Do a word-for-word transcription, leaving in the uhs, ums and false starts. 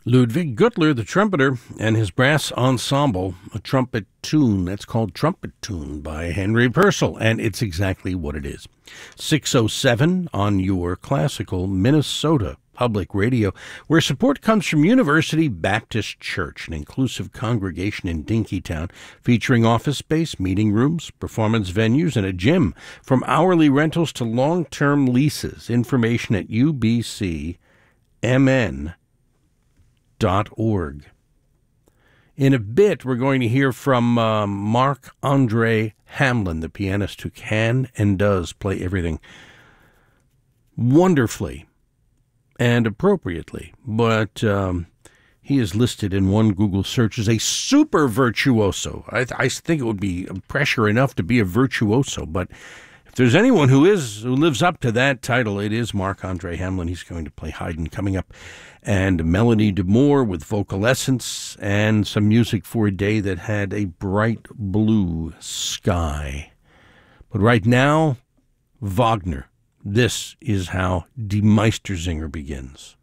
Ludwig Gutler, the trumpeter, and his brass ensemble, a trumpet tune. That's called Trumpet Tune by Henry Purcell, and it's exactly what it is. six oh seven on your classical Minnesota Public Radio, where support comes from University Baptist Church, an inclusive congregation in Dinkytown, featuring office space, meeting rooms, performance venues, and a gym. From hourly rentals to long-term leases. Information at u b c m n dot org. In a bit, we're going to hear from uh, Marc-Andre Hamelin, the pianist who can and does play everything wonderfully and appropriately. But um, he is listed in one Google search as a super virtuoso. I, th- I think it would be pressure enough to be a virtuoso, but if there's anyone who is who lives up to that title, it is Marc-Andre Hamelin. He's going to play Haydn coming up, and Melody DeMore with vocal essence, and some music for a day that had a bright blue sky. But right now, Wagner. This is how Die Meistersinger begins.